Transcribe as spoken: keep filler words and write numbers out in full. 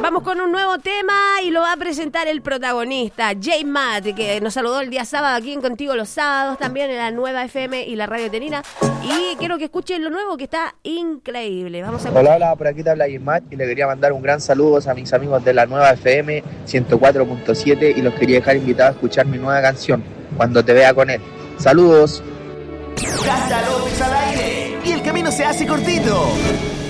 Vamos con un nuevo tema y lo va a presentar el protagonista, J Matt, que nos saludó el día sábado aquí en Contigo los Sábados, también en la Nueva F M y la Radio Tenina. Y quiero que escuchen lo nuevo, que está increíble. Vamos a Hola, hola, por aquí te habla J Matt y le quería mandar un gran saludo a mis amigos de la Nueva F M ciento cuatro punto siete y los quería dejar invitados a escuchar mi nueva canción, Cuando te vea con él. ¡Saludos! Casa López al aire y el camino se hace cortito.